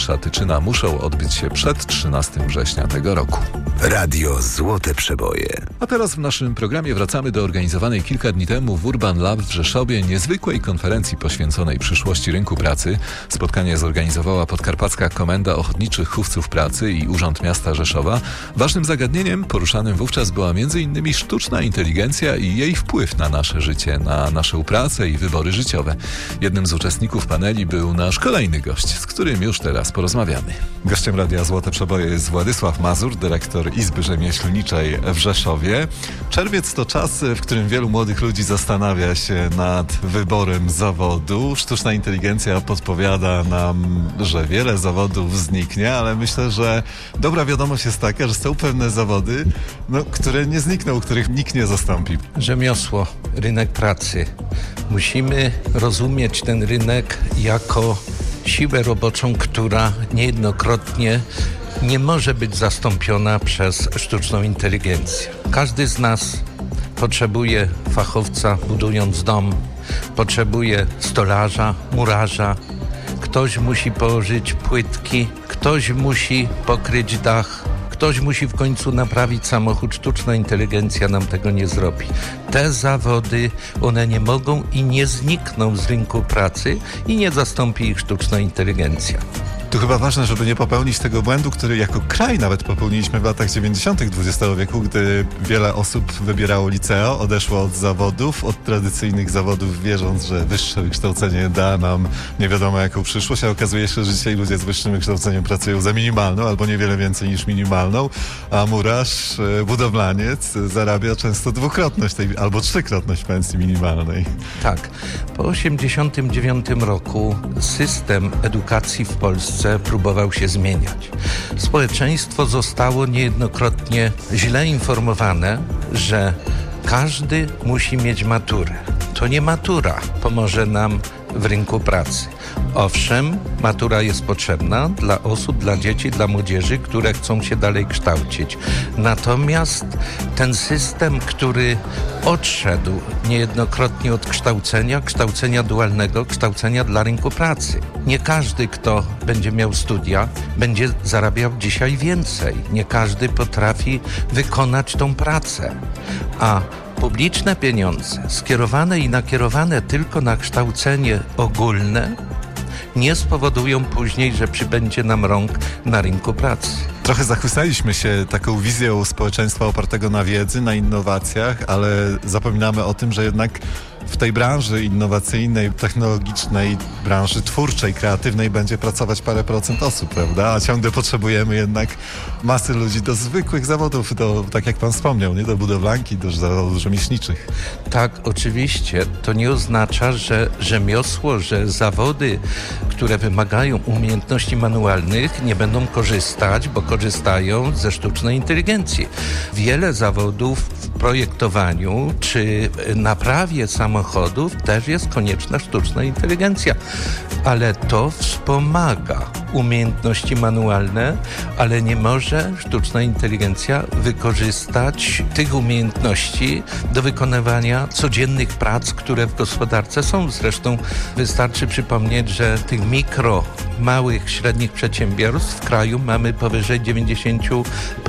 Mistrzostwa Tyczyna muszą odbyć się przed 13 września tego roku. Radio Złote Przeboje. A teraz w naszym programie wracamy do organizowanej kilka dni temu w Urban Lab w Rzeszowie niezwykłej konferencji poświęconej przyszłości rynku pracy. Spotkanie zorganizowała Podkarpacka Komenda Ochotniczych Chówców Pracy i Urząd Miasta Rzeszowa. Ważnym zagadnieniem poruszanym wówczas była m.in. sztuczna inteligencja i jej wpływ na nasze życie, na naszą pracę i wybory życiowe. Jednym z uczestników paneli był nasz kolejny gość, z którym już teraz porozmawiamy. Gościem Radia Złote Przeboje jest Władysław Mazur, dyrektor Izby Rzemieślniczej w Rzeszowie. Czerwiec to czas, w którym wielu młodych ludzi zastanawia się nad wyborem zawodu. Sztuczna inteligencja podpowiada nam, że wiele zawodów zniknie, ale myślę, że dobra wiadomość jest taka, że są pewne zawody, które nie znikną, których nikt nie zastąpi. Rzemiosło, rynek pracy. Musimy rozumieć ten rynek jako siłę roboczą, która niejednokrotnie nie może być zastąpiona przez sztuczną inteligencję. Każdy z nas potrzebuje fachowca budując dom, potrzebuje stolarza, murarza, ktoś musi położyć płytki, ktoś musi pokryć dach, ktoś musi w końcu naprawić samochód. Sztuczna inteligencja nam tego nie zrobi. Te zawody, one nie mogą i nie znikną z rynku pracy i nie zastąpi ich sztuczna inteligencja. Tu chyba ważne, żeby nie popełnić tego błędu, który jako kraj nawet popełniliśmy w latach 90. XX wieku, gdy wiele osób wybierało liceo, odeszło od zawodów, od tradycyjnych zawodów, wierząc, że wyższe wykształcenie da nam nie wiadomo jaką przyszłość, a okazuje się, że dzisiaj ludzie z wyższym wykształceniem pracują za minimalną albo niewiele więcej niż minimalną, a murarz, budowlaniec zarabia często dwukrotność tej, albo trzykrotność pensji minimalnej. Tak. Po 1989 roku system edukacji w Polsce próbował się zmieniać. Społeczeństwo zostało niejednokrotnie źle informowane, że każdy musi mieć maturę. To nie matura pomoże nam w rynku pracy. Owszem, matura jest potrzebna dla osób, dla dzieci, dla młodzieży, które chcą się dalej kształcić. Natomiast ten system, który odszedł niejednokrotnie od kształcenia dualnego, kształcenia dla rynku pracy. Nie każdy, kto będzie miał studia, będzie zarabiał dzisiaj więcej. Nie każdy potrafi wykonać tą pracę. A publiczne pieniądze skierowane i nakierowane tylko na kształcenie ogólne nie spowodują później, że przybędzie nam rąk na rynku pracy. Trochę zachłysnęliśmy się taką wizją społeczeństwa opartego na wiedzy, na innowacjach, ale zapominamy o tym, że jednak w tej branży innowacyjnej, technologicznej, branży twórczej, kreatywnej będzie pracować parę procent osób, prawda? A ciągle potrzebujemy jednak masy ludzi do zwykłych zawodów, tak jak pan wspomniał, nie? Do budowlanki, do zawodów rzemieślniczych. Tak, oczywiście. To nie oznacza, że rzemiosło, że zawody, które wymagają umiejętności manualnych, nie będą korzystać, bo korzystają ze sztucznej inteligencji. Wiele zawodów w projektowaniu czy naprawie samochodów też jest konieczna sztuczna inteligencja, ale to wspomaga umiejętności manualne, ale nie może sztuczna inteligencja wykorzystać tych umiejętności do wykonywania codziennych prac, które w gospodarce są. Zresztą wystarczy przypomnieć, że tych małych, średnich przedsiębiorstw w kraju mamy powyżej 90%,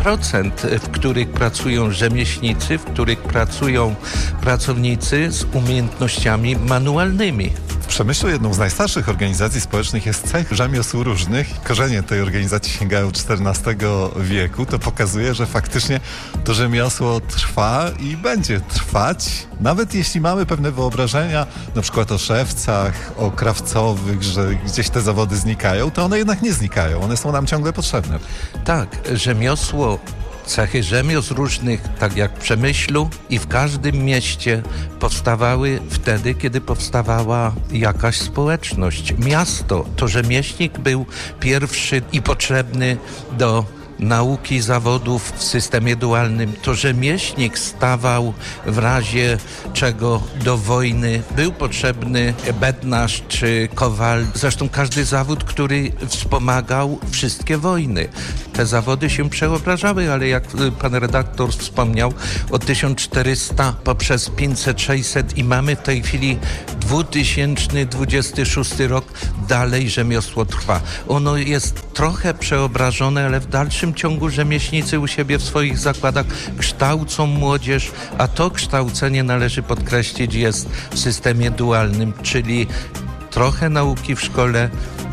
w których pracują rzemieślnicy, w których pracują pracownicy z umiejętnościami manualnymi. W Przemyślu jedną z najstarszych organizacji społecznych jest Cech Rzemiosł Różnych. Korzenie tej organizacji sięgają XIV wieku. To pokazuje, że faktycznie to rzemiosło trwa i będzie trwać. Nawet jeśli mamy pewne wyobrażenia, na przykład o szewcach, o krawcowych, że gdzieś te zawody znikają, to one jednak nie znikają. One są nam ciągle potrzebne. Tak, rzemiosło, cechy rzemiosł różnych, tak jak w Przemyślu i w każdym mieście powstawały wtedy, kiedy powstawała jakaś społeczność. Miasto, to rzemieślnik był pierwszy i potrzebny do nauki zawodów w systemie dualnym. To rzemieślnik stawał w razie czego do wojny. Był potrzebny bednarz czy kowal. Zresztą każdy zawód, który wspomagał wszystkie wojny. te zawody się przeobrażały, ale jak pan redaktor wspomniał, od 1400 poprzez 500, 600 i mamy w tej chwili 2026 rok, dalej rzemiosło trwa. Ono jest trochę przeobrażone, ale w dalszym ciągu rzemieślnicy u siebie w swoich zakładach kształcą młodzież, a to kształcenie, należy podkreślić, jest w systemie dualnym, czyli trochę nauki w szkole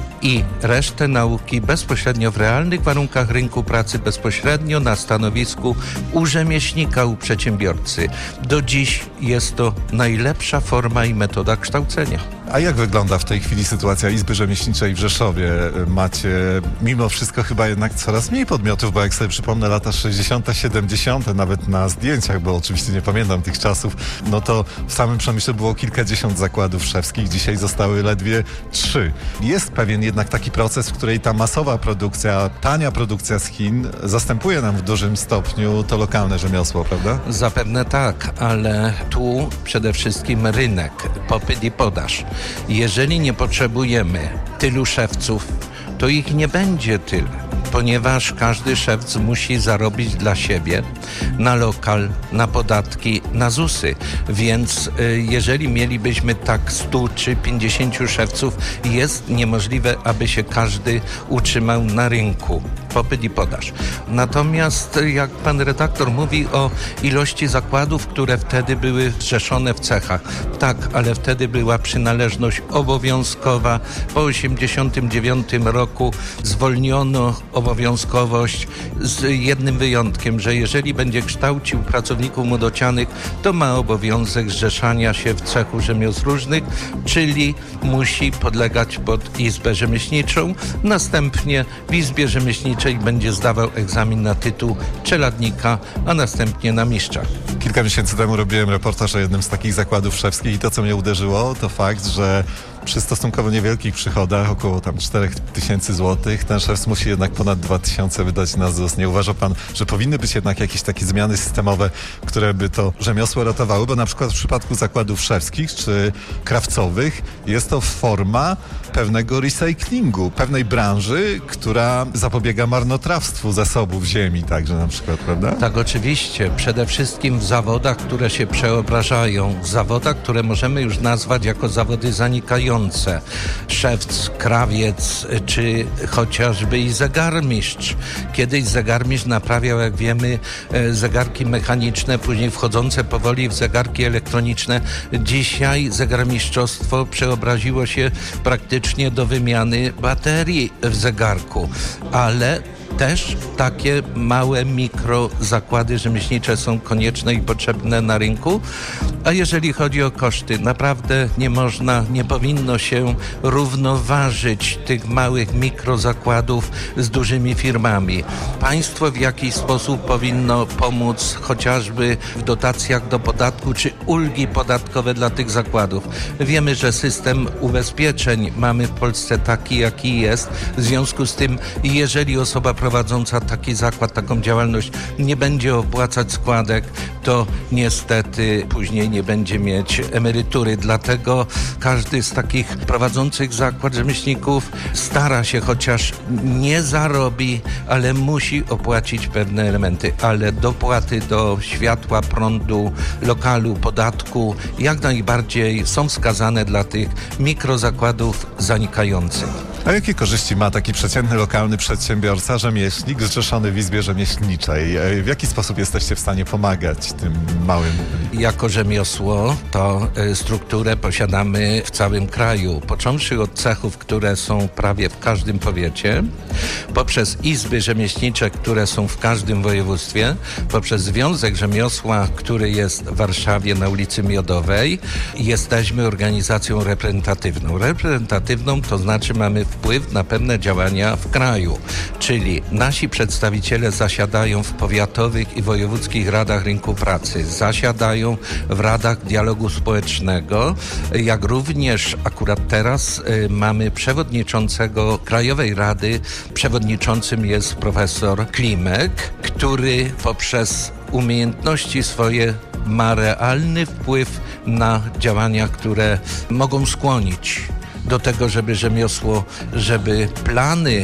i resztę nauki bezpośrednio w realnych warunkach rynku pracy, bezpośrednio na stanowisku u rzemieślnika, u przedsiębiorcy. Do dziś jest to najlepsza forma i metoda kształcenia. A jak wygląda w tej chwili sytuacja Izby Rzemieślniczej w Rzeszowie? Macie mimo wszystko chyba jednak coraz mniej podmiotów, bo jak sobie przypomnę lata 60., 70., nawet na zdjęciach, bo oczywiście nie pamiętam tych czasów, no to w samym Przemyślu było kilkadziesiąt zakładów szewskich, dzisiaj zostały ledwie 3. Jest pewien jednak taki proces, w której ta masowa produkcja, tania produkcja z Chin zastępuje nam w dużym stopniu to lokalne rzemiosło, prawda? Zapewne tak, ale tu przede wszystkim rynek, popyt i podaż. Jeżeli nie potrzebujemy tylu szewców, to ich nie będzie tyle, ponieważ każdy szewc musi zarobić dla siebie na lokal, na podatki, na ZUS-y. Więc jeżeli mielibyśmy tak 100 czy 50 szewców, jest niemożliwe, aby się każdy utrzymał na rynku. Popyt i podaż. Natomiast jak pan redaktor mówi o ilości zakładów, które wtedy były zrzeszone w cechach. Tak, ale wtedy była przynależność obowiązkowa. Po 1989 roku zwolniono obowiązkowość z jednym wyjątkiem, że jeżeli będzie kształcił pracowników młodocianych, to ma obowiązek zrzeszania się w cechu rzemiosł różnych, czyli musi podlegać pod Izbę Rzemieślniczą. Następnie w Izbie Rzemieślniczej będzie zdawał egzamin na tytuł czeladnika, a następnie na mistrza. Kilka miesięcy temu robiłem reportaż o jednym z takich zakładów szewskich i to, co mnie uderzyło, to fakt, że przy stosunkowo niewielkich przychodach, około tam 4000 zł, ten szewc musi jednak ponad 2000 wydać na ZUS. Nie uważa pan, że powinny być jednak jakieś takie zmiany systemowe, które by to rzemiosło ratowały? Bo na przykład w przypadku zakładów szewskich czy krawcowych jest to forma pewnego recyklingu, pewnej branży, która zapobiega marnotrawstwu zasobów ziemi także na przykład, prawda? Tak, oczywiście. Przede wszystkim w zawodach, które się przeobrażają, w zawodach, które możemy już nazwać jako zawody zanikające. Szewc, krawiec, czy chociażby i zegarmistrz. Kiedyś zegarmistrz naprawiał, jak wiemy, zegarki mechaniczne, później wchodzące powoli w zegarki elektroniczne. Dzisiaj zegarmistrzostwo przeobraziło się praktycznie do wymiany baterii w zegarku, ale też takie małe mikrozakłady rzemieślnicze są konieczne i potrzebne na rynku. A jeżeli chodzi o koszty, naprawdę nie powinno się równoważyć tych małych mikrozakładów z dużymi firmami. Państwo w jakiś sposób powinno pomóc chociażby w dotacjach do podatku czy ulgi podatkowe dla tych zakładów. Wiemy, że system ubezpieczeń mamy w Polsce taki, jaki jest. W związku z tym, jeżeli osoba prowadząca taki zakład, taką działalność nie będzie opłacać składek, to niestety później nie będzie mieć emerytury. Dlatego każdy z takich prowadzących zakład rzemieślników stara się, chociaż nie zarobi, ale musi opłacić pewne elementy. Ale dopłaty do światła, prądu, lokalu, podatku jak najbardziej są wskazane dla tych mikrozakładów zanikających. A jakie korzyści ma taki przeciętny lokalny przedsiębiorca, rzemieślnik zrzeszony w Izbie Rzemieślniczej? W jaki sposób jesteście w stanie pomagać tym małym? Jako rzemiosło to strukturę posiadamy w całym kraju, począwszy od cechów, które są prawie w każdym powiecie, poprzez izby rzemieślnicze, które są w każdym województwie, poprzez Związek Rzemiosła, który jest w Warszawie na ulicy Miodowej. Jesteśmy organizacją reprezentatywną. Reprezentatywną to znaczy mamy wpływ na pewne działania w kraju, czyli nasi przedstawiciele zasiadają w powiatowych i wojewódzkich radach rynku pracy, zasiadają w radach dialogu społecznego, jak również akurat teraz mamy przewodniczącego Krajowej Rady. Przewodniczącym jest profesor Klimek, który poprzez umiejętności swoje ma realny wpływ na działania, które mogą skłonić do tego, żeby rzemiosło, żeby plany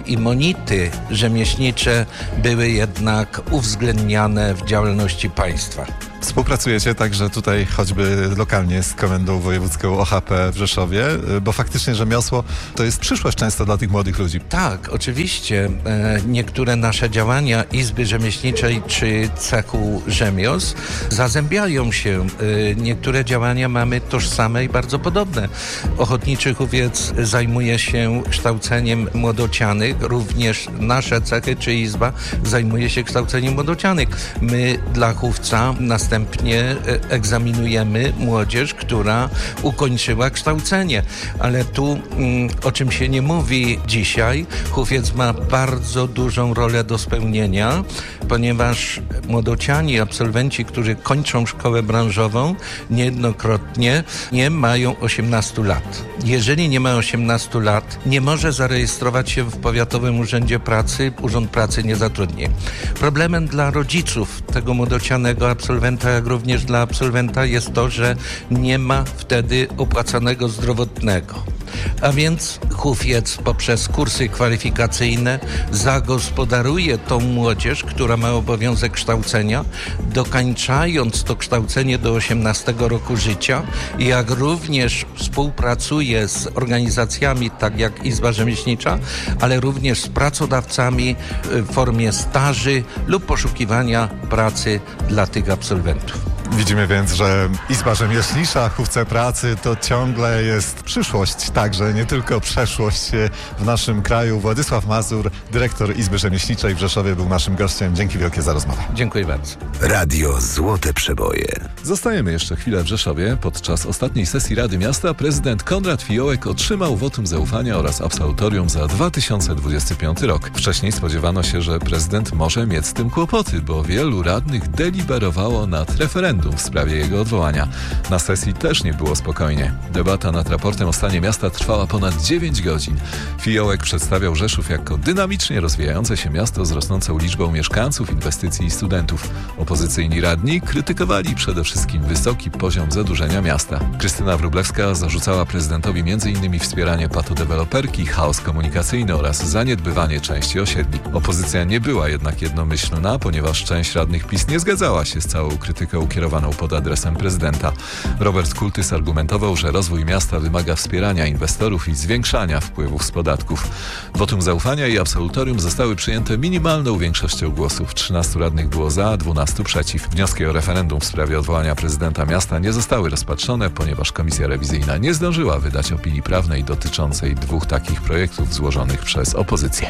i monity rzemieślnicze były jednak uwzględniane w działalności państwa. Współpracujecie także tutaj choćby lokalnie z Komendą Wojewódzką OHP w Rzeszowie, bo faktycznie rzemiosło to jest przyszłość często dla tych młodych ludzi. Tak, oczywiście. Niektóre nasze działania Izby Rzemieślniczej czy Cechu Rzemiosł zazębiają się. Niektóre działania mamy tożsame i bardzo podobne. Ochotniczy Huwiec zajmuje się kształceniem młodocianych, również nasze cechy czy Izba zajmuje się kształceniem młodocianych. My dla Chówca następnie egzaminujemy młodzież, która ukończyła kształcenie. Ale tu, o czym się nie mówi dzisiaj, Chówiec ma bardzo dużą rolę do spełnienia, ponieważ młodociani, absolwenci, którzy kończą szkołę branżową, niejednokrotnie nie mają 18 lat. Jeżeli nie ma 18 lat, nie może zarejestrować się w Powiatowym Urzędzie Pracy, Urząd Pracy nie zatrudni. Problemem dla rodziców tego młodocianego absolwenta, jak również dla absolwenta jest to, że nie ma wtedy opłacanego zdrowotnego. A więc Chówiec poprzez kursy kwalifikacyjne zagospodaruje tą młodzież, która ma obowiązek kształcenia, dokańczając to kształcenie do 18 roku życia, jak również współpracuje z organizacjami, tak jak Izba Rzemieślnicza, ale również z pracodawcami w formie staży lub poszukiwania pracy dla tych absolwentów. Widzimy więc, że Izba Rzemieślnicza, Chówce Pracy to ciągle jest przyszłość, także nie tylko przeszłość w naszym kraju. Władysław Mazur, dyrektor Izby Rzemieślniczej w Rzeszowie, był naszym gościem. Dzięki wielkie za rozmowę. Dziękuję bardzo. Radio Złote Przeboje. Zostajemy jeszcze chwilę w Rzeszowie. Podczas ostatniej sesji Rady Miasta prezydent Konrad Fiołek otrzymał wotum zaufania oraz absolutorium za 2025 rok. Wcześniej spodziewano się, że prezydent może mieć z tym kłopoty, bo wielu radnych deliberowało nad referendum w sprawie jego odwołania. Na sesji też nie było spokojnie. Debata nad raportem o stanie miasta trwała ponad 9 godzin. Fiołek przedstawiał Rzeszów jako dynamicznie rozwijające się miasto z rosnącą liczbą mieszkańców, inwestycji i studentów. Opozycyjni radni krytykowali przede wszystkim wysoki poziom zadłużenia miasta. Krystyna Wróblewska zarzucała prezydentowi m.in. wspieranie patodeweloperki, chaos komunikacyjny oraz zaniedbywanie części osiedli. Opozycja nie była jednak jednomyślna, ponieważ część radnych PiS nie zgadzała się z całą krytyką kierowaną pod adresem prezydenta. Robert Kultys argumentował, że rozwój miasta wymaga wspierania inwestorów i zwiększania wpływów z podatków. Wotum zaufania i absolutorium zostały przyjęte minimalną większością głosów. 13 radnych było za, 12 przeciw. Wnioski o referendum w sprawie odwołania prezydenta miasta nie zostały rozpatrzone, ponieważ Komisja Rewizyjna nie zdążyła wydać opinii prawnej dotyczącej 2 takich projektów złożonych przez opozycję.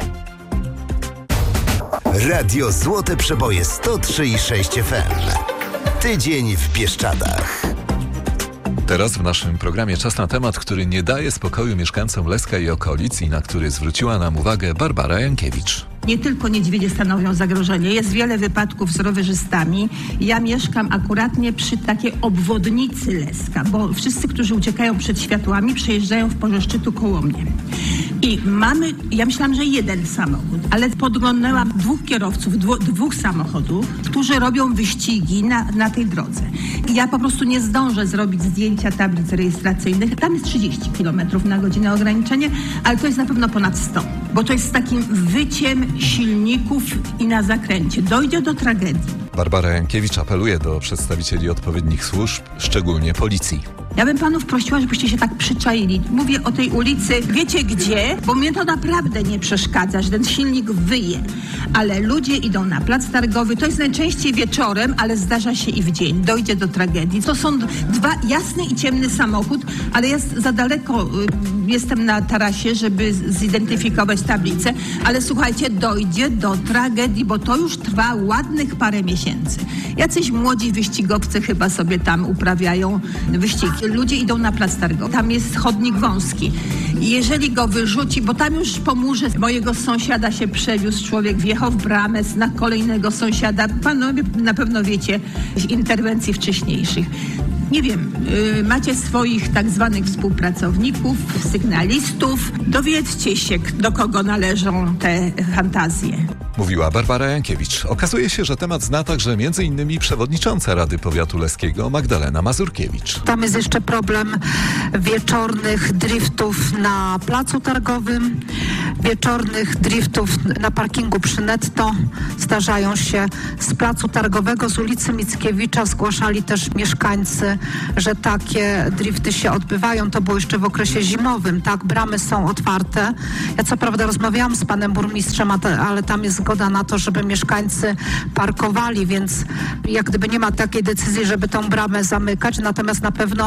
Radio Złote Przeboje 103,6 FM. Tydzień w Bieszczadach. Teraz w naszym programie czas na temat, który nie daje spokoju mieszkańcom Leska i okolic i na który zwróciła nam uwagę Barbara Jankiewicz. Nie tylko niedźwiedzie stanowią zagrożenie. Jest wiele wypadków z rowerzystami. Ja mieszkam akuratnie przy takiej obwodnicy Leska, bo wszyscy, którzy uciekają przed światłami, przejeżdżają w porze szczytu koło mnie. I ja myślałam, że jeden samochód, ale podglądnęłam 2 kierowców, 2 samochodów, którzy robią wyścigi na tej drodze. I ja po prostu nie zdążę zrobić zdjęcia tablic rejestracyjnych. Tam jest 30 km/h ograniczenie, ale to jest na pewno ponad 100, bo to jest z takim wyciem silników i na zakręcie. Dojdzie do tragedii. Barbara Jankiewicz apeluje do przedstawicieli odpowiednich służb, szczególnie policji. Ja bym panów prosiła, żebyście się tak przyczaili. Mówię o tej ulicy, wiecie gdzie? Bo mnie to naprawdę nie przeszkadza, że ten silnik wyje. Ale ludzie idą na plac targowy, to jest najczęściej wieczorem, ale zdarza się i w dzień. Dojdzie do tragedii. To są 2, jasny i ciemny samochód, ale jest za daleko, jestem na tarasie, żeby zidentyfikować tablicę, ale słuchajcie, dojdzie do tragedii, bo to już trwa ładnych parę miesięcy. Jacyś młodzi wyścigowcy chyba sobie tam uprawiają wyścigi. Ludzie idą na plac targowy. Tam jest chodnik wąski. Jeżeli go wyrzuci, bo tam już po murze mojego sąsiada się przewiózł człowiek, wjechał w bramę na kolejnego sąsiada. Panowie na pewno wiecie z interwencji wcześniejszych. Nie wiem, macie swoich tak zwanych współpracowników, sygnalistów. Dowiedzcie się, do kogo należą te fantazje. Mówiła Barbara Jankiewicz. Okazuje się, że temat zna także m.in. przewodnicząca Rady Powiatu Leskiego Magdalena Mazurkiewicz. Tam jest jeszcze problem wieczornych driftów na placu targowym, wieczornych driftów na parkingu przy Netto. Zdarzają się z placu targowego, z ulicy Mickiewicza. Zgłaszali też mieszkańcy, że takie drifty się odbywają. To było jeszcze w okresie zimowym, tak? Bramy są otwarte. Ja co prawda rozmawiałam z panem burmistrzem, ale tam jest zgoda na to, żeby mieszkańcy parkowali, więc jak gdyby nie ma takiej decyzji, żeby tą bramę zamykać. Natomiast na pewno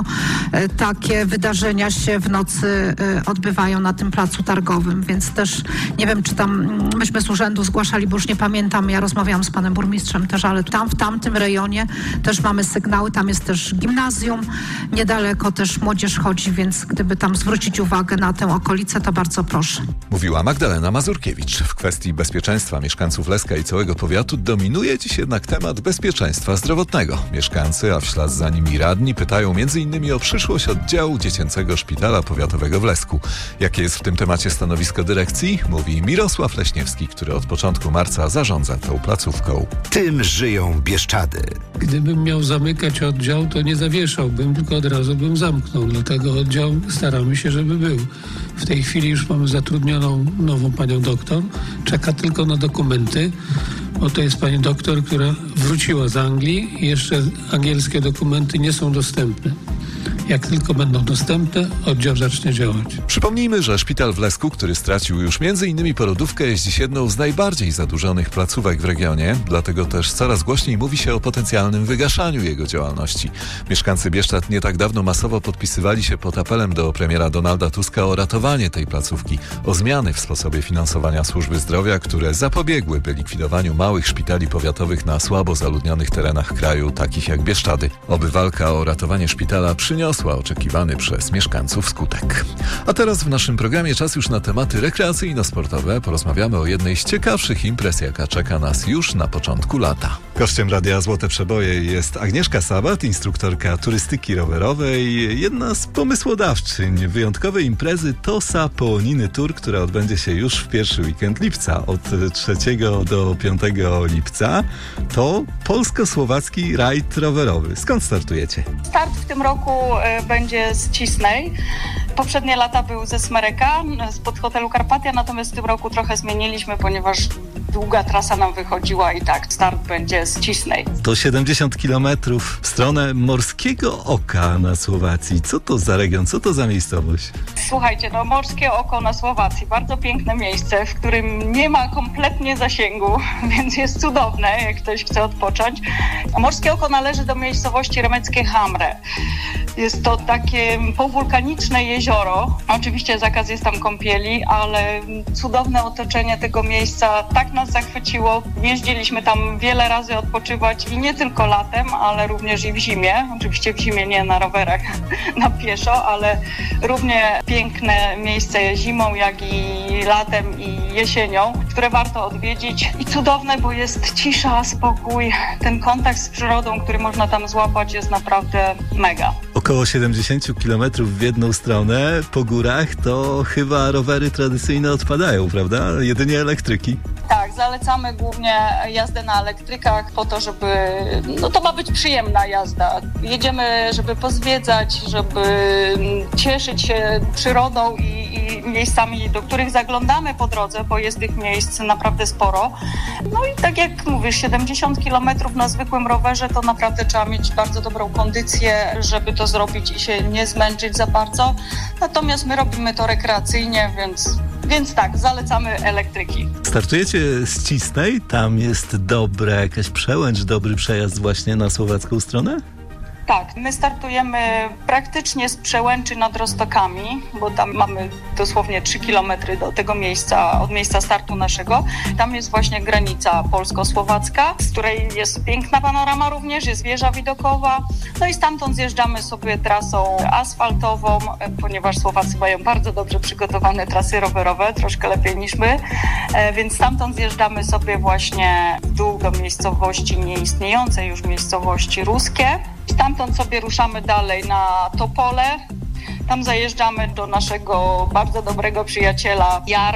takie wydarzenia się w nocy odbywają na tym placu targowym, więc też nie wiem, czy tam myśmy z urzędu zgłaszali, bo już nie pamiętam, ja rozmawiałam z panem burmistrzem też, ale tam w tamtym rejonie też mamy sygnały, tam jest też gimnazjum, niedaleko też młodzież chodzi, więc gdyby tam zwrócić uwagę na tę okolicę, to bardzo proszę. Mówiła Magdalena Mazurkiewicz. W kwestii bezpieczeństwa mieszkańców Leska i całego powiatu dominuje dziś jednak temat bezpieczeństwa zdrowotnego. Mieszkańcy, a w ślad za nimi radni, pytają m.in. o przyszłość oddziału Dziecięcego Szpitala Powiatowego w Lesku. Jakie jest w tym temacie stanowisko dyrekcji? Mówi Mirosław Leśniewski, który od początku marca zarządza tą placówką. Tym żyją Bieszczady. Gdybym miał zamykać oddział, to nie zawieszałbym, tylko od razu bym zamknął. Dlatego oddział staramy się, żeby był. W tej chwili już mamy zatrudnioną nową panią doktor. Czeka tylko na dokumenty, bo to jest pani doktor, która wróciła z Anglii i jeszcze angielskie dokumenty nie są dostępne. Jak tylko będą dostępne, oddział zacznie działać. Przypomnijmy, że szpital w Lesku, który stracił już m.in. porodówkę, jest dziś jedną z najbardziej zadłużonych placówek w regionie, dlatego też coraz głośniej mówi się o potencjalnym wygaszaniu jego działalności. Mieszkańcy Bieszczad nie tak dawno masowo podpisywali się pod apelem do premiera Donalda Tuska o ratowanie tej placówki, o zmiany w sposobie finansowania służby zdrowia, które zapobiegłyby likwidowaniu małych szpitali powiatowych na słabo zaludnionych terenach kraju, takich jak Bieszczady. Oby walka o ratowanie szpitala przyniosła oczekiwany przez mieszkańców skutek. A teraz w naszym programie czas już na tematy rekreacyjno-sportowe. Porozmawiamy o jednej z ciekawszych imprez, jaka czeka nas już na początku lata. Gościem Radia Złote Przeboje jest Agnieszka Sabat, instruktorka turystyki rowerowej, jedna z pomysłodawczyń wyjątkowej imprezy Tosa Połoniny Tour, która odbędzie się już w pierwszy weekend lipca, od 3 do 5 lipca. To polsko-słowacki rajd rowerowy. Skąd startujecie? Start w tym roku będzie z Cisnej. Poprzednie lata był ze Smereka, spod hotelu Karpatia, natomiast w tym roku trochę zmieniliśmy, ponieważ długa trasa nam wychodziła i tak, start będzie z Cisnej. To 70 kilometrów w stronę Morskiego Oka na Słowacji. Co to za region, co to za miejscowość? Słuchajcie, Morskie Oko na Słowacji, bardzo piękne miejsce, w którym nie ma kompletnie zasięgu, więc jest cudowne, jak ktoś chce odpocząć. Morskie Oko należy do miejscowości Remeckie Hamre. Jest to takie powulkaniczne jezioro. Oczywiście zakaz jest tam kąpieli, ale cudowne otoczenie tego miejsca tak nas zachwyciło. Jeździliśmy tam wiele razy odpoczywać i nie tylko latem, ale również i w zimie. Oczywiście w zimie nie na rowerach, na pieszo, ale równie piękne miejsce zimą, jak i latem i jesienią, które warto odwiedzić. I cudowne, bo jest cisza, spokój. Ten kontakt z przyrodą, który można tam złapać, jest naprawdę mega. Około 70 km w jedną stronę po górach, to chyba rowery tradycyjne odpadają, prawda? Jedynie elektryki. Tak, zalecamy głównie jazdę na elektrykach po to, żeby, to ma być przyjemna jazda. Jedziemy, żeby pozwiedzać, żeby cieszyć się przyrodą i miejscami, do których zaglądamy po drodze, bo jest tych miejsc naprawdę sporo. No i tak jak mówisz, 70 km na zwykłym rowerze to naprawdę trzeba mieć bardzo dobrą kondycję, żeby to zrobić i się nie zmęczyć za bardzo. Natomiast my robimy to rekreacyjnie, więc tak, zalecamy elektryki. Startujecie z Cisnej, tam jest dobra jakaś przełęcz, dobry przejazd właśnie na słowacką stronę? Tak, my startujemy praktycznie z przełęczy nad Roztokami, bo tam mamy dosłownie 3 km do tego miejsca, od miejsca startu naszego. Tam jest właśnie granica polsko-słowacka, z której jest piękna panorama również, jest wieża widokowa. No i stamtąd zjeżdżamy sobie trasą asfaltową, ponieważ Słowacy mają bardzo dobrze przygotowane trasy rowerowe, troszkę lepiej niż my, więc stamtąd zjeżdżamy sobie właśnie w dół do miejscowości nieistniejącej już miejscowości Ruskie. Stamtąd sobie ruszamy dalej na Topole. Tam zajeżdżamy do naszego bardzo dobrego przyjaciela Jaro,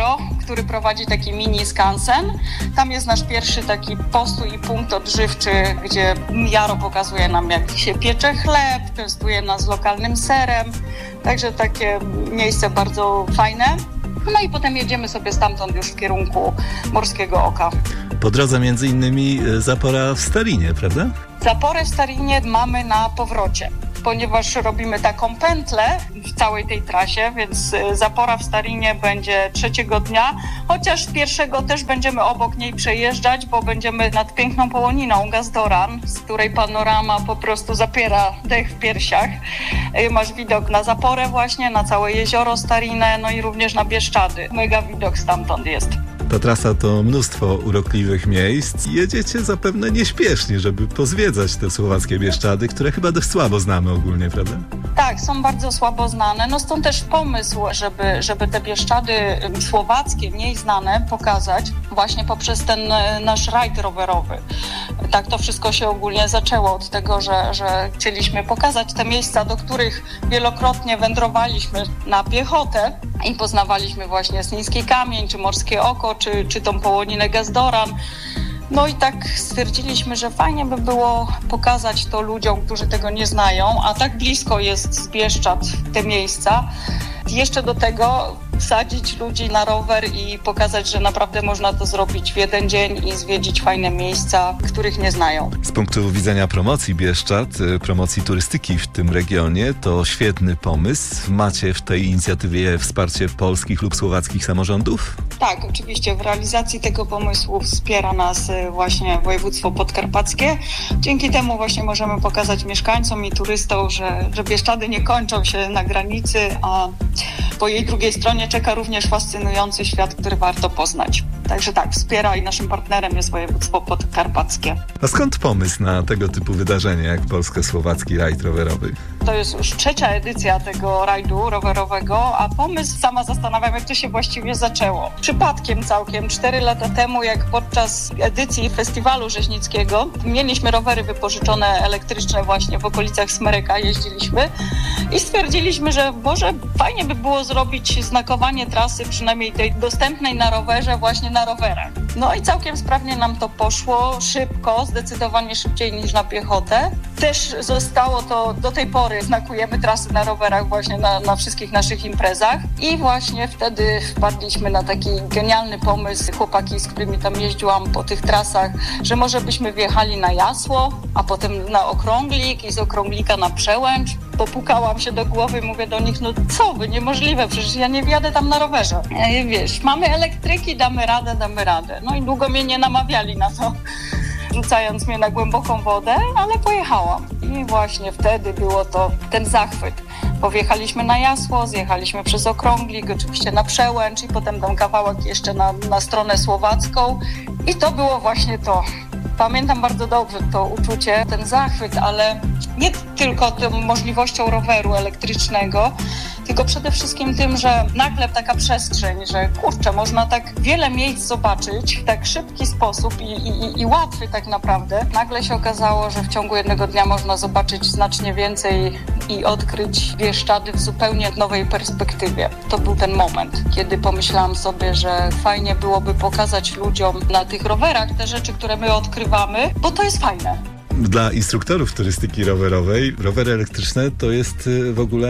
który prowadzi taki mini skansen. Tam jest nasz pierwszy taki postój i punkt odżywczy, gdzie Jaro pokazuje nam, jak się piecze chleb, częstuje nas lokalnym serem. Także takie miejsce bardzo fajne. No i potem jedziemy sobie stamtąd już w kierunku Morskiego Oka. Po drodze między innymi zapora w Starinie, prawda? Zaporę w Starinie mamy na powrocie, ponieważ robimy taką pętlę w całej tej trasie, więc zapora w Starinie będzie 3. dnia, chociaż 1 też będziemy obok niej przejeżdżać, bo będziemy nad piękną połoniną Gazdoran, z której panorama po prostu zapiera dech w piersiach. Masz widok na zaporę właśnie, na całe jezioro Starinę, no i również na Bieszczady. Mega widok stamtąd jest. Ta trasa to mnóstwo urokliwych miejsc. Jedziecie zapewne nieśpiesznie, żeby pozwiedzać te słowackie Bieszczady, które chyba dość słabo znamy ogólnie, prawda? Tak, są bardzo słabo znane. No stąd też pomysł, żeby te Bieszczady słowackie, mniej znane, pokazać właśnie poprzez ten nasz rajd rowerowy. Tak to wszystko się ogólnie zaczęło od tego, że chcieliśmy pokazać te miejsca, do których wielokrotnie wędrowaliśmy na piechotę i poznawaliśmy właśnie Sniński Kamień, czy Morskie Oko, czy tą połoninę Gazdoran. No i tak stwierdziliśmy, że fajnie by było pokazać to ludziom, którzy tego nie znają, a tak blisko jest z Bieszczad te miejsca. Jeszcze do tego wsadzić ludzi na rower i pokazać, że naprawdę można to zrobić w jeden dzień i zwiedzić fajne miejsca, których nie znają. Z punktu widzenia promocji Bieszczad, promocji turystyki w tym regionie, to świetny pomysł. Macie w tej inicjatywie wsparcie polskich lub słowackich samorządów? Tak, oczywiście. W realizacji tego pomysłu wspiera nas właśnie województwo podkarpackie. Dzięki temu właśnie możemy pokazać mieszkańcom i turystom, że Bieszczady nie kończą się na granicy, a po jej drugiej stronie czeka również fascynujący świat, który warto poznać. Także tak, wspiera i naszym partnerem jest województwo podkarpackie. A skąd pomysł na tego typu wydarzenie jak polsko-słowacki rajd rowerowy? To jest już 3. edycja tego rajdu rowerowego, a pomysł sama zastanawiam, jak to się właściwie zaczęło. Przypadkiem całkiem 4 lata temu, jak podczas edycji festiwalu rzeźnickiego mieliśmy rowery wypożyczone elektryczne właśnie w okolicach Smryka, jeździliśmy i stwierdziliśmy, że może fajnie by było zrobić znakowanie trasy, przynajmniej tej dostępnej na rowerze, właśnie na rowerach. No i całkiem sprawnie nam to poszło, szybko, zdecydowanie szybciej niż na piechotę. Też zostało to do tej pory, znakujemy trasy na rowerach właśnie na wszystkich naszych imprezach i właśnie wtedy wpadliśmy na taki genialny pomysł, chłopaki, z którymi tam jeździłam po tych trasach, że może byśmy wjechali na Jasło, a potem na Okrąglik i z Okrąglika na Przełęcz. Popukałam się do głowy, mówię do nich, no co wy, niemożliwe, przecież ja nie wjadę tam na rowerze. Wiesz, mamy elektryki, damy radę. No i długo mnie nie namawiali na to, rzucając mnie na głęboką wodę, ale pojechałam. I właśnie wtedy było to ten zachwyt. Bo wjechaliśmy na Jasło, zjechaliśmy przez Okrąglik, oczywiście na Przełęcz i potem tam kawałek jeszcze na stronę słowacką. I to było właśnie to. Pamiętam bardzo dobrze to uczucie, ten zachwyt, ale nie tylko tą możliwością roweru elektrycznego, tylko przede wszystkim tym, że nagle taka przestrzeń, że kurczę, można tak wiele miejsc zobaczyć w tak szybki sposób i łatwy tak naprawdę. Nagle się okazało, że w ciągu jednego dnia można zobaczyć znacznie więcej i odkryć Bieszczady w zupełnie nowej perspektywie. To był ten moment, kiedy pomyślałam sobie, że fajnie byłoby pokazać ludziom na tych rowerach te rzeczy, które my odkrywamy, bo to jest fajne. Dla instruktorów turystyki rowerowej rowery elektryczne to jest w ogóle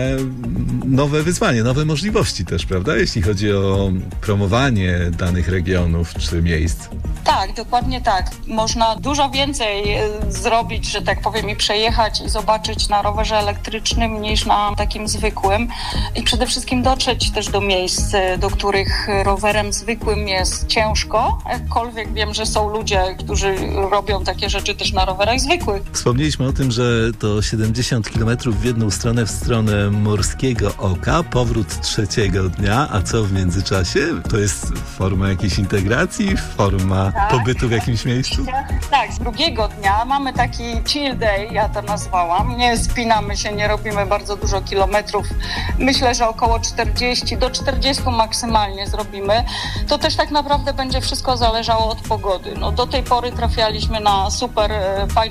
nowe wyzwanie, nowe możliwości też, prawda? Jeśli chodzi o promowanie danych regionów czy miejsc. Tak, dokładnie tak. Można dużo więcej zrobić, że tak powiem, i przejechać i zobaczyć na rowerze elektrycznym niż na takim zwykłym. I przede wszystkim dotrzeć też do miejsc, do których rowerem zwykłym jest ciężko. Jakkolwiek wiem, że są ludzie, którzy robią takie rzeczy też na rowerach zwykłych. Wspomnieliśmy o tym, że to 70 km w jedną stronę, w stronę Morskiego Oka, powrót 3. dnia, a co w międzyczasie? To jest forma jakiejś integracji, forma pobytu w jakimś miejscu? Tak, z 2. dnia mamy taki chill day, ja to nazwałam. Nie spinamy się, nie robimy bardzo dużo kilometrów. Myślę, że około 40 do 40 maksymalnie zrobimy. To też tak naprawdę będzie wszystko zależało od pogody. No, do tej pory trafialiśmy na super fajną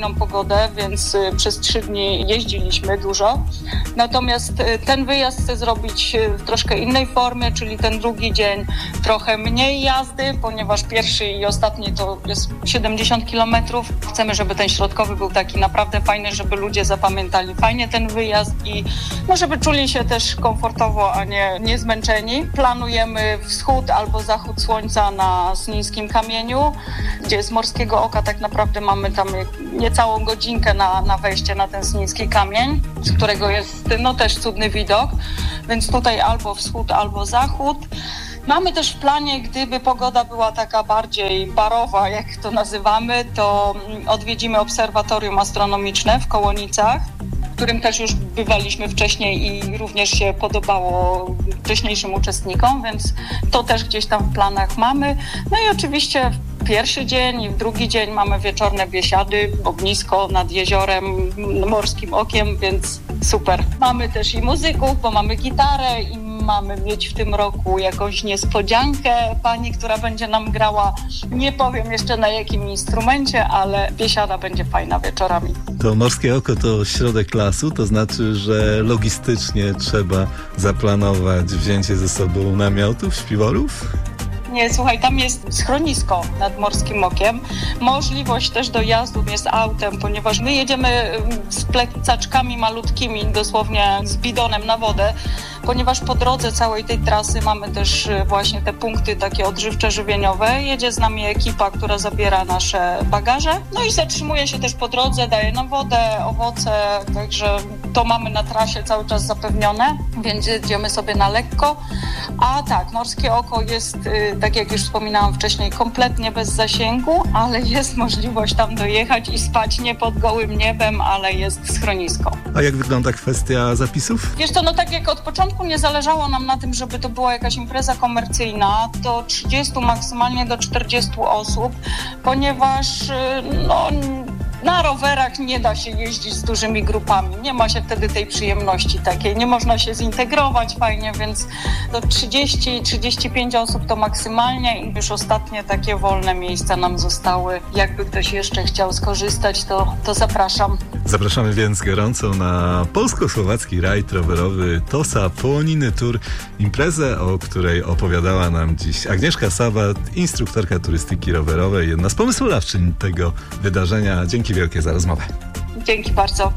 fajną pogodę, więc przez 3 dni jeździliśmy dużo. Natomiast ten wyjazd chcę zrobić w troszkę innej formie, czyli ten drugi dzień trochę mniej jazdy, ponieważ pierwszy i ostatni to jest 70 km. Chcemy, żeby ten środkowy był taki naprawdę fajny, żeby ludzie zapamiętali fajnie ten wyjazd i żeby czuli się też komfortowo, a nie zmęczeni. Planujemy wschód albo zachód słońca na Snińskim Kamieniu, gdzie z Morskiego Oka tak naprawdę mamy tam niecałą godzinkę na wejście na ten Sniński Kamień, z którego jest też cudny widok, więc tutaj albo wschód, albo zachód. Mamy też w planie, gdyby pogoda była taka bardziej barowa, jak to nazywamy, to odwiedzimy obserwatorium astronomiczne w Kołonicach, w którym też już bywaliśmy wcześniej i również się podobało wcześniejszym uczestnikom, więc to też gdzieś tam w planach mamy. No i oczywiście w pierwszy dzień i w drugi dzień mamy wieczorne biesiady, ognisko nad jeziorem, Morskim Okiem, więc super. Mamy też i muzyków, bo mamy gitarę i mamy mieć w tym roku jakąś niespodziankę pani, która będzie nam grała. Nie powiem jeszcze na jakim instrumencie, ale biesiada będzie fajna wieczorami. To Morskie Oko to środek lasu, to znaczy, że logistycznie trzeba zaplanować wzięcie ze sobą namiotów, śpiworów? Nie, słuchaj, tam jest schronisko nad Morskim Okiem. Możliwość też dojazdu jest autem, ponieważ my jedziemy z plecaczkami malutkimi, dosłownie z bidonem na wodę, ponieważ po drodze całej tej trasy mamy też właśnie te punkty takie odżywcze, żywieniowe. Jedzie z nami ekipa, która zabiera nasze bagaże. No i zatrzymuje się też po drodze, daje nam wodę, owoce, także to mamy na trasie cały czas zapewnione, więc jedziemy sobie na lekko. A tak, Morskie Oko jest, tak jak już wspominałam wcześniej, kompletnie bez zasięgu, ale jest możliwość tam dojechać i spać nie pod gołym niebem, ale jest schronisko. A jak wygląda kwestia zapisów? Wiesz co, tak jak od początku nie zależało nam na tym, żeby to była jakaś impreza komercyjna, to 30 maksymalnie do 40 osób, ponieważ na rowerach nie da się jeździć z dużymi grupami. Nie ma się wtedy tej przyjemności takiej. Nie można się zintegrować fajnie, więc do 30-35 osób to maksymalnie i już ostatnie takie wolne miejsca nam zostały. Jakby ktoś jeszcze chciał skorzystać, to zapraszam. Zapraszamy więc gorąco na polsko-słowacki rajd rowerowy Tosa Połoniny Tour. Imprezę, o której opowiadała nam dziś Agnieszka Sawat, instruktorka turystyki rowerowej, jedna z pomysłodawczyń tego wydarzenia. Dzięki wielkie za rozmowę. Dzięki bardzo.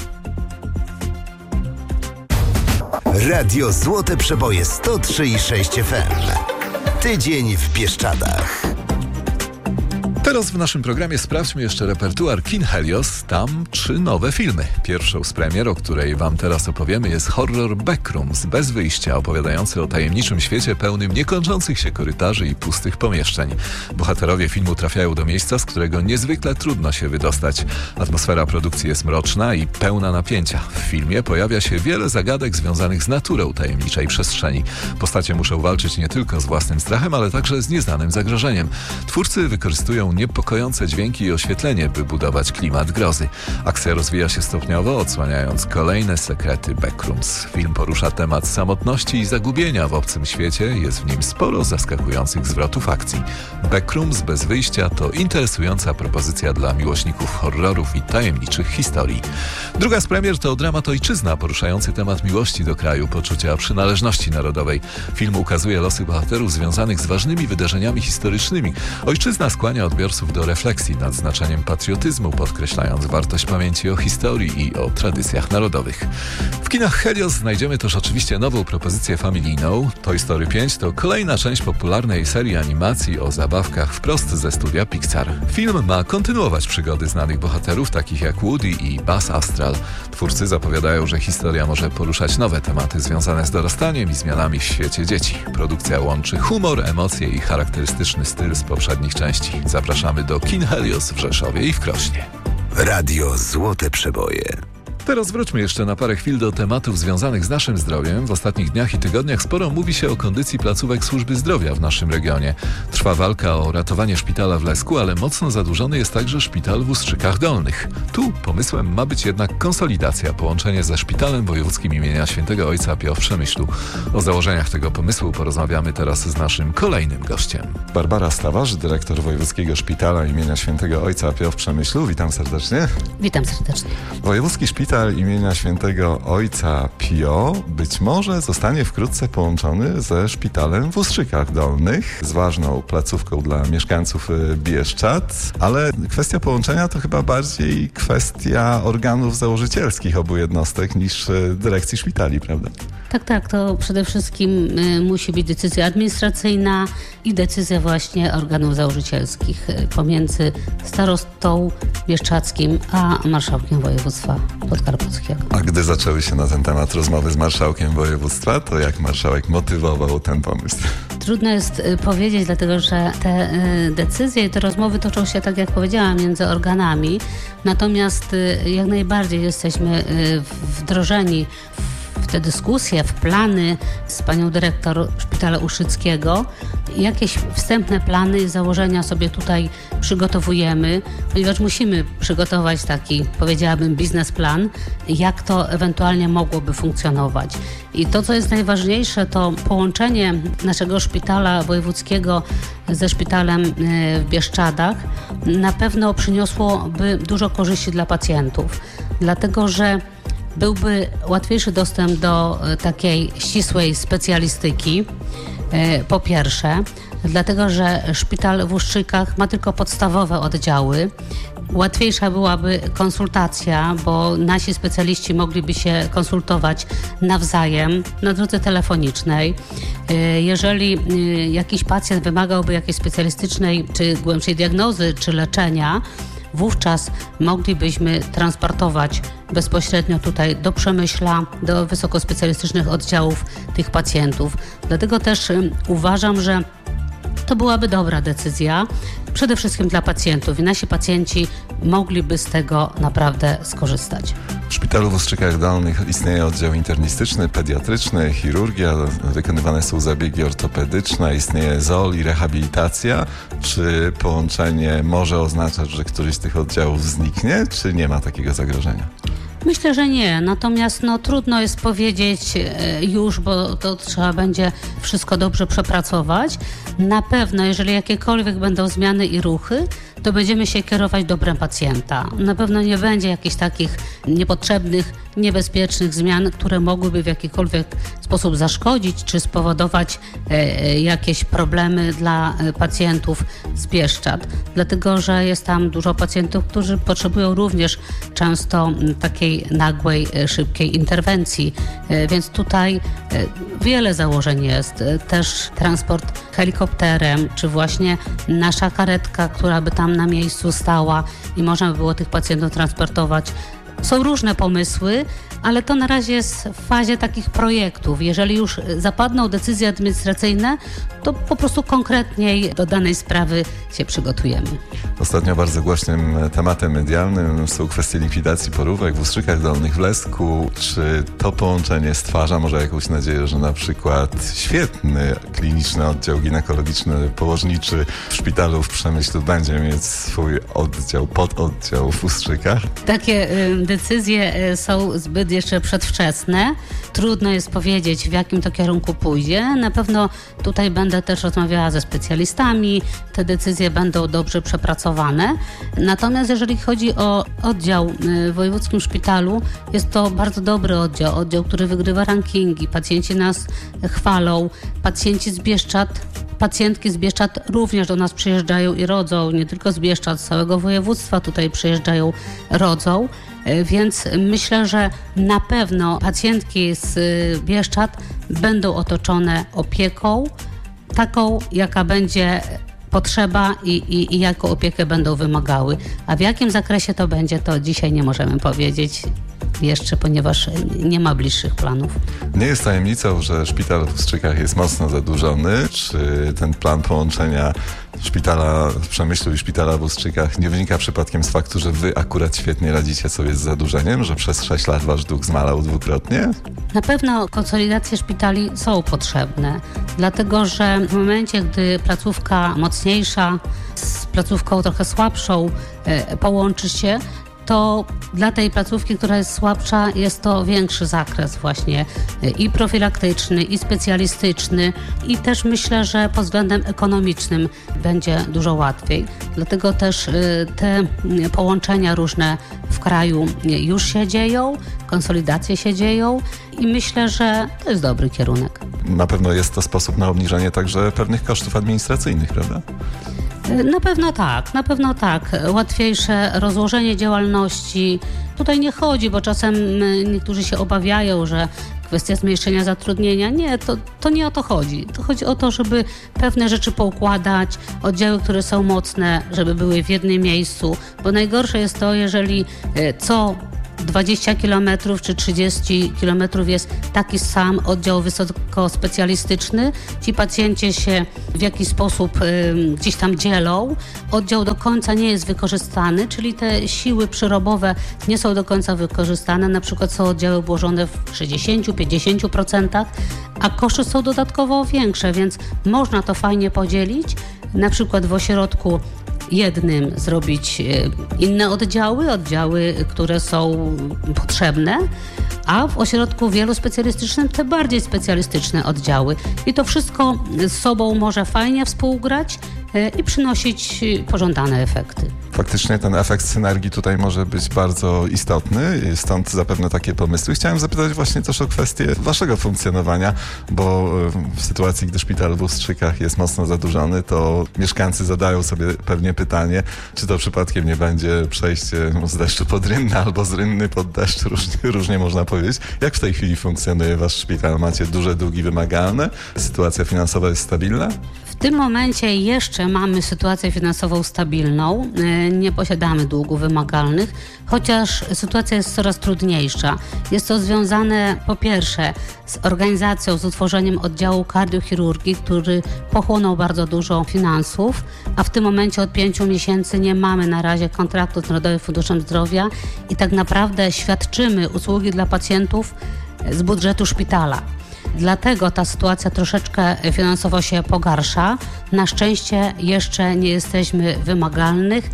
Radio Złote Przeboje 103,6 FM. Tydzień w Bieszczadach. Teraz w naszym programie sprawdźmy jeszcze repertuar kin Helios. Tam 3 nowe filmy. Pierwszą z premier, o której wam teraz opowiemy, jest horror Backrooms, bez wyjścia, opowiadający o tajemniczym świecie pełnym niekończących się korytarzy i pustych pomieszczeń. Bohaterowie filmu trafiają do miejsca, z którego niezwykle trudno się wydostać. Atmosfera produkcji jest mroczna i pełna napięcia. W filmie pojawia się wiele zagadek związanych z naturą tajemniczej przestrzeni. Postacie muszą walczyć nie tylko z własnym strachem, ale także z nieznanym zagrożeniem. Twórcy wykorzystują niepokojące dźwięki i oświetlenie, by budować klimat grozy. Akcja rozwija się stopniowo, odsłaniając kolejne sekrety Backrooms. Film porusza temat samotności i zagubienia w obcym świecie. Jest w nim sporo zaskakujących zwrotów akcji. Backrooms bez wyjścia to interesująca propozycja dla miłośników horrorów i tajemniczych historii. Druga z premier to dramat Ojczyzna, poruszający temat miłości do kraju, poczucia przynależności narodowej. Film ukazuje losy bohaterów związanych z ważnymi wydarzeniami historycznymi. Ojczyzna skłania odbiorców do refleksji nad znaczeniem patriotyzmu, podkreślając wartość pamięci o historii i o tradycjach narodowych. W kinach Helios znajdziemy też oczywiście nową propozycję familijną. Toy Story 5 to kolejna część popularnej serii animacji o zabawkach wprost ze studia Pixar. Film ma kontynuować przygody znanych bohaterów, takich jak Woody i Buzz Astral. Twórcy zapowiadają, że historia może poruszać nowe tematy związane z dorastaniem i zmianami w świecie dzieci. Produkcja łączy humor, emocje i charakterystyczny styl z poprzednich części. Zapraszamy do kin Helios w Rzeszowie i w Krośnie. Radio Złote Przeboje. Teraz wróćmy jeszcze na parę chwil do tematów związanych z naszym zdrowiem. W ostatnich dniach i tygodniach sporo mówi się o kondycji placówek służby zdrowia w naszym regionie. Trwa walka o ratowanie szpitala w Lesku, ale mocno zadłużony jest także szpital w Ustrzykach Dolnych. Tu pomysłem ma być jednak konsolidacja, połączenie ze Szpitalem Wojewódzkim imienia Świętego Ojca Pio w Przemyślu. O założeniach tego pomysłu porozmawiamy teraz z naszym kolejnym gościem. Barbara Stawarz, dyrektor Wojewódzkiego Szpitala imienia Świętego Ojca Pio w Przemyślu. Witam serdecznie. Witam serdecznie. Wojewódzki Szpital imienia Świętego Ojca Pio być może zostanie wkrótce połączony ze Szpitalem w Ustrzykach Dolnych, z ważną placówką dla mieszkańców Bieszczad, ale kwestia połączenia to chyba bardziej kwestia organów założycielskich obu jednostek niż dyrekcji szpitali, prawda? Tak, to przede wszystkim musi być decyzja administracyjna i decyzja właśnie organów założycielskich pomiędzy starostą bieszczadzkim a marszałkiem województwa podkarpackiego. A gdy zaczęły się na ten temat rozmowy z marszałkiem województwa, to jak marszałek motywował ten pomysł? Trudno jest powiedzieć, dlatego że te decyzje i te rozmowy toczą się, tak jak powiedziałam, między organami. Natomiast jak najbardziej jesteśmy wdrożeni w te dyskusje, w plany z panią dyrektor Szpitala Uszyckiego. Jakieś wstępne plany i założenia sobie tutaj przygotowujemy, ponieważ musimy przygotować taki, powiedziałabym, biznesplan, jak to ewentualnie mogłoby funkcjonować. I to, co jest najważniejsze, to połączenie naszego szpitala wojewódzkiego ze szpitalem w Bieszczadach na pewno przyniosłoby dużo korzyści dla pacjentów, dlatego że byłby łatwiejszy dostęp do takiej ścisłej specjalistyki, po pierwsze, dlatego że szpital w Ustrzykach ma tylko podstawowe oddziały. Łatwiejsza byłaby konsultacja, bo nasi specjaliści mogliby się konsultować nawzajem na drodze telefonicznej. Jeżeli jakiś pacjent wymagałby jakiejś specjalistycznej czy głębszej diagnozy czy leczenia, wówczas moglibyśmy transportować bezpośrednio tutaj do Przemyśla, do wysokospecjalistycznych oddziałów tych pacjentów. Dlatego też uważam, że to byłaby dobra decyzja, przede wszystkim dla pacjentów i nasi pacjenci mogliby z tego naprawdę skorzystać. W szpitalu w Ustrzykach Dolnych istnieje oddział internistyczny, pediatryczny, chirurgia, wykonywane są zabiegi ortopedyczne, istnieje ZOL i rehabilitacja. Czy połączenie może oznaczać, że któryś z tych oddziałów zniknie, czy nie ma takiego zagrożenia? Myślę, że nie, natomiast trudno jest powiedzieć już, bo to trzeba będzie wszystko dobrze przepracować. Na pewno, jeżeli jakiekolwiek będą zmiany i ruchy, to będziemy się kierować dobrem pacjenta. Na pewno nie będzie jakichś takich niepotrzebnych, niebezpiecznych zmian, które mogłyby w jakikolwiek sposób zaszkodzić czy spowodować jakieś problemy dla pacjentów z Bieszczad. Dlatego, że jest tam dużo pacjentów, którzy potrzebują również często takiej nagłej, szybkiej interwencji. Więc tutaj wiele założeń jest. Też transport helikopterem, czy właśnie nasza karetka, która by tam na miejscu stała i można by było tych pacjentów transportować. Są różne pomysły, ale to na razie jest w fazie takich projektów. Jeżeli już zapadną decyzje administracyjne, to po prostu konkretniej do danej sprawy się przygotujemy. Ostatnio bardzo głośnym tematem medialnym są kwestie likwidacji porówek w Ustrzykach Dolnych, w Lesku. Czy to połączenie stwarza może jakąś nadzieję, że na przykład świetny kliniczny oddział ginekologiczny, położniczy w szpitalu w Przemyślu będzie mieć swój oddział, pododdział w Ustrzykach? Takie decyzje są zbyt jeszcze przedwczesne. Trudno jest powiedzieć, w jakim to kierunku pójdzie. Na pewno tutaj będę też rozmawiała ze specjalistami. Te decyzje będą dobrze przepracowane. Natomiast jeżeli chodzi o oddział w wojewódzkim szpitalu, jest to bardzo dobry oddział, który wygrywa rankingi. Pacjenci nas chwalą. Pacjenci z Bieszczad, pacjentki z Bieszczad również do nas przyjeżdżają i rodzą. Nie tylko z Bieszczad, z całego województwa tutaj przyjeżdżają, rodzą. Więc myślę, że na pewno pacjentki z Bieszczad będą otoczone opieką taką, jaka będzie potrzeba i jaką opiekę będą wymagały. A w jakim zakresie to będzie, to dzisiaj nie możemy powiedzieć. jeszcze, ponieważ nie ma bliższych planów. Nie jest tajemnicą, że szpital w Ustrzykach jest mocno zadłużony. Czy ten plan połączenia szpitala w Przemyślu i szpitala w Ustrzykach nie wynika przypadkiem z faktu, że wy akurat świetnie radzicie sobie z zadłużeniem, że przez 6 lat wasz dług zmalał dwukrotnie? Na pewno konsolidacje szpitali są potrzebne, dlatego że w momencie, gdy placówka mocniejsza z placówką trochę słabszą połączy się, to dla tej placówki, która jest słabsza, jest to większy zakres właśnie i profilaktyczny, i specjalistyczny, i też myślę, że pod względem ekonomicznym będzie dużo łatwiej. Dlatego też te połączenia różne w kraju już się dzieją, konsolidacje się dzieją i myślę, że to jest dobry kierunek. Na pewno jest to sposób na obniżenie także pewnych kosztów administracyjnych, prawda? Na pewno tak. Łatwiejsze rozłożenie działalności. Tutaj nie chodzi, bo czasem niektórzy się obawiają, że kwestia zmniejszenia zatrudnienia. Nie, to nie o to chodzi. To chodzi o to, żeby pewne rzeczy poukładać, oddziały, które są mocne, żeby były w jednym miejscu, bo najgorsze jest to, jeżeli co 20 km czy 30 km jest taki sam oddział wysokospecjalistyczny. Ci pacjenci się w jakiś sposób gdzieś tam dzielą. Oddział do końca nie jest wykorzystany, czyli te siły przyrobowe nie są do końca wykorzystane. Na przykład są oddziały obłożone w 60-50%, a koszty są dodatkowo większe, więc można to fajnie podzielić. Na przykład w ośrodku jednym zrobić inne oddziały, które są potrzebne, a w ośrodku wielospecjalistycznym te bardziej specjalistyczne oddziały. I to wszystko z sobą może fajnie współgrać i przynosić pożądane efekty. Faktycznie ten efekt synergii tutaj może być bardzo istotny, stąd zapewne takie pomysły. Chciałem zapytać właśnie też o kwestię waszego funkcjonowania, bo w sytuacji, gdy szpital w Ustrzykach jest mocno zadłużony, to mieszkańcy zadają sobie pewnie pytanie, czy to przypadkiem nie będzie przejście z deszczu pod rynny albo z rynny pod deszcz, różnie można powiedzieć. Jak w tej chwili funkcjonuje wasz szpital? Macie duże długi wymagalne? Sytuacja finansowa jest stabilna? W tym momencie jeszcze mamy sytuację finansową stabilną, nie posiadamy długów wymagalnych, chociaż sytuacja jest coraz trudniejsza. Jest to związane po pierwsze z organizacją, z utworzeniem oddziału kardiochirurgii, który pochłonął bardzo dużo finansów, a w tym momencie od 5 miesięcy nie mamy na razie kontraktu z Narodowym Funduszem Zdrowia i tak naprawdę świadczymy usługi dla pacjentów z budżetu szpitala. Dlatego ta sytuacja troszeczkę finansowo się pogarsza. Na szczęście jeszcze nie jesteśmy wymagalnych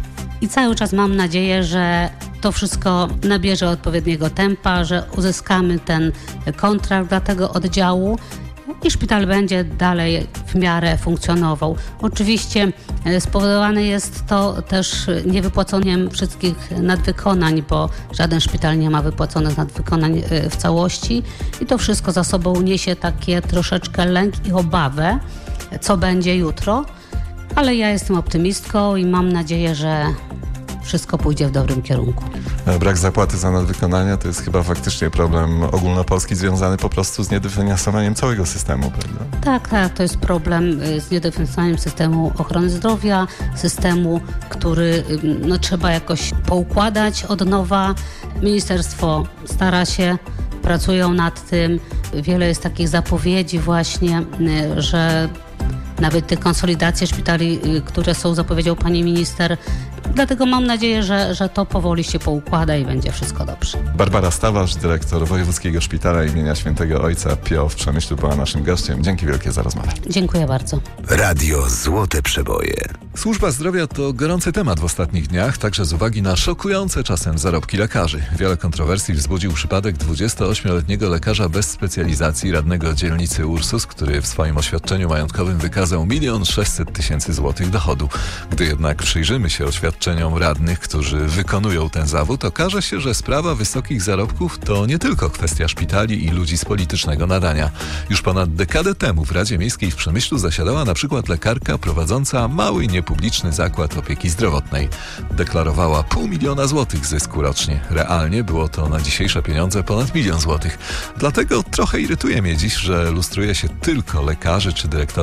i cały czas mam nadzieję, że to wszystko nabierze odpowiedniego tempa, że uzyskamy ten kontrakt dla tego oddziału i szpital będzie dalej w miarę funkcjonował. Oczywiście spowodowane jest to też niewypłaceniem wszystkich nadwykonań, bo żaden szpital nie ma wypłaconych nadwykonań w całości i to wszystko za sobą niesie takie troszeczkę lęk i obawę, co będzie jutro, ale ja jestem optymistką i mam nadzieję, że wszystko pójdzie w dobrym kierunku. Brak zapłaty za nadwykonania to jest chyba faktycznie problem ogólnopolski związany po prostu z niedofinansowaniem całego systemu, prawda? Tak, to jest problem z niedofinansowaniem systemu ochrony zdrowia, systemu, który trzeba jakoś poukładać od nowa. Ministerstwo stara się, pracują nad tym. Wiele jest takich zapowiedzi właśnie, że nawet te konsolidacje szpitali, które są zapowiedzią pani minister. Dlatego mam nadzieję, że to powoli się poukłada i będzie wszystko dobrze. Barbara Stawarz, dyrektor Wojewódzkiego Szpitala imienia Świętego Ojca Pio w Przemyślu, była naszym gościem. Dzięki wielkie za rozmowę. Dziękuję bardzo. Radio Złote Przeboje. Służba zdrowia to gorący temat w ostatnich dniach, także z uwagi na szokujące czasem zarobki lekarzy. Wiele kontrowersji wzbudził przypadek 28-letniego lekarza bez specjalizacji, radnego dzielnicy Ursus, który w swoim oświadczeniu majątkowym wykazał 1 600 000 złotych dochodu. Gdy jednak przyjrzymy się oświadczeniom radnych, którzy wykonują ten zawód, okaże się, że sprawa wysokich zarobków to nie tylko kwestia szpitali i ludzi z politycznego nadania. Już ponad dekadę temu w Radzie Miejskiej w Przemyślu zasiadała na przykład lekarka prowadząca mały, niepubliczny zakład opieki zdrowotnej. Deklarowała 500 000 złotych zysku rocznie. Realnie było to na dzisiejsze pieniądze ponad 1 000 000 złotych. Dlatego trochę irytuje mnie dziś, że lustruje się tylko lekarzy czy dyrektorów pracujących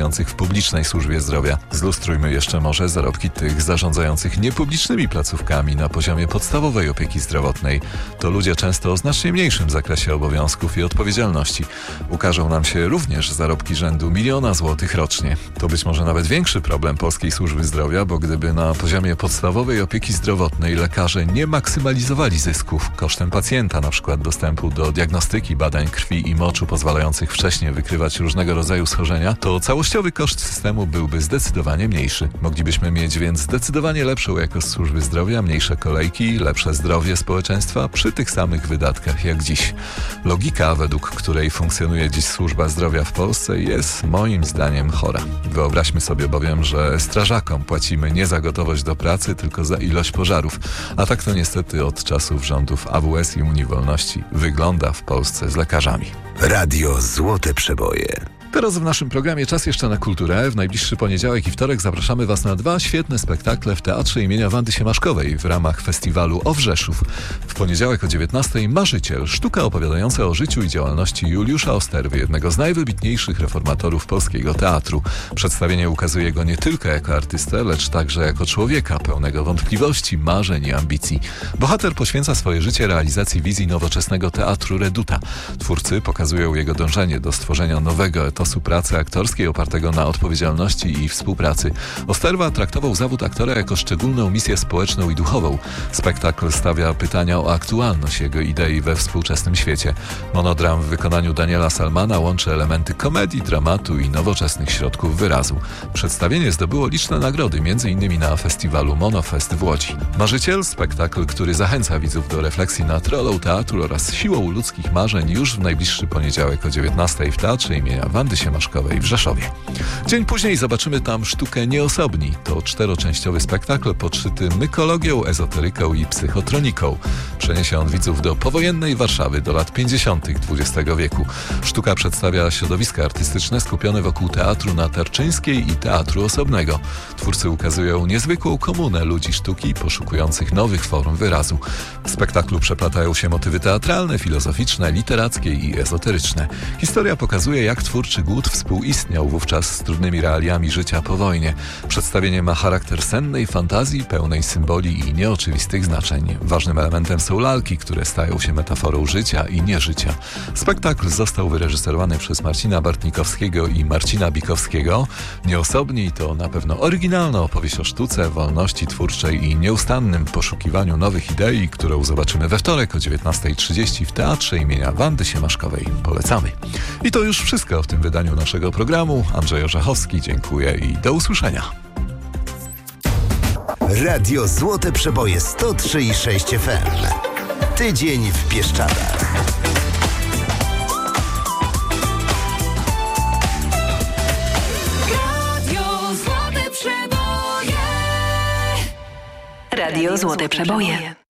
pracujących w publicznej służbie zdrowia. Zlustrujmy jeszcze może zarobki tych zarządzających niepublicznymi placówkami na poziomie podstawowej opieki zdrowotnej. To ludzie często o znacznie mniejszym zakresie obowiązków i odpowiedzialności. Ukażą nam się również zarobki rzędu 1 000 000 złotych rocznie. To być może nawet większy problem polskiej służby zdrowia, bo gdyby na poziomie podstawowej opieki zdrowotnej lekarze nie maksymalizowali zysków kosztem pacjenta, na przykład dostępu do diagnostyki, badań krwi i moczu pozwalających wcześniej wykrywać różnego rodzaju schorzenia, to całościowy koszt systemu byłby zdecydowanie mniejszy. Moglibyśmy mieć więc zdecydowanie lepszą jakość służby zdrowia, mniejsze kolejki, lepsze zdrowie społeczeństwa przy tych samych wydatkach jak dziś. Logika, według której funkcjonuje dziś służba zdrowia w Polsce, jest moim zdaniem chora. Wyobraźmy sobie bowiem, że strażakom płacimy nie za gotowość do pracy, tylko za ilość pożarów. A tak to niestety od czasów rządów AWS i Unii Wolności wygląda w Polsce z lekarzami. Radio Złote Przeboje. Teraz w naszym programie czas jeszcze na kulturę. W najbliższy poniedziałek i wtorek zapraszamy Was na 2 świetne spektakle w Teatrze imienia Wandy Siemaszkowej w ramach festiwalu Owrzeszów. W poniedziałek o 19:00 Marzyciel, sztuka opowiadająca o życiu i działalności Juliusza Osterwy, jednego z najwybitniejszych reformatorów polskiego teatru. Przedstawienie ukazuje go nie tylko jako artystę, lecz także jako człowieka pełnego wątpliwości, marzeń i ambicji. Bohater poświęca swoje życie realizacji wizji nowoczesnego teatru Reduta. Twórcy pokazują jego dążenie do stworzenia nowego etosu pracy aktorskiej opartego na odpowiedzialności i współpracy. Osterwa traktował zawód aktora jako szczególną misję społeczną i duchową. Spektakl stawia pytania o aktualność jego idei we współczesnym świecie. Monodram w wykonaniu Daniela Salmana łączy elementy komedii, dramatu i nowoczesnych środków wyrazu. Przedstawienie zdobyło liczne nagrody, m.in. na festiwalu Monofest w Łodzi. Marzyciel, spektakl, który zachęca widzów do refleksji nad rolą teatru oraz siłą ludzkich marzeń, już w najbliższy poniedziałek o 19:00 w Teatrze imienia Wandy Siemaszkowej w Rzeszowie. Dzień później zobaczymy tam sztukę Nieosobni. To 4-częściowy spektakl podszyty mykologią, ezoteryką i psychotroniką. Przeniesie on widzów do powojennej Warszawy, do lat 50. XX wieku. Sztuka przedstawia środowiska artystyczne skupione wokół teatru Natarczyńskiej i teatru osobnego. Twórcy ukazują niezwykłą komunę ludzi sztuki poszukujących nowych form wyrazu. W spektaklu przeplatają się motywy teatralne, filozoficzne, literackie i ezoteryczne. Historia pokazuje, jak twórczy głód współistniał wówczas z trudnymi realiami życia po wojnie. Przedstawienie ma charakter sennej fantazji, pełnej symboli i nieoczywistych znaczeń. Ważnym elementem są lalki, które stają się metaforą życia i nieżycia. Spektakl został wyreżyserowany przez Marcina Bartnikowskiego i Marcina Bikowskiego. Nieosobni to na pewno oryginalna opowieść o sztuce, wolności twórczej i nieustannym poszukiwaniu nowych idei, którą zobaczymy we wtorek o 19:30 w Teatrze imienia Wandy Siemaszkowej. Polecamy. I to już wszystko w tym wydaniu naszego programu. Andrzej Orzechowski, dziękuję i do usłyszenia. Radio Złote Przeboje 103,6 FM. Tydzień w Bieszczadach. Radio Złote Przeboje.